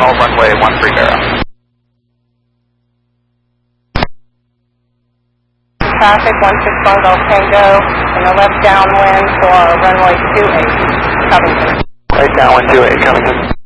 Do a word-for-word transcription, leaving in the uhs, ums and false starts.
final runway one three zero. Traffic one six Bungo Tango in the left downwind for runway two eight, Covington. Right downwind two eight, Covington.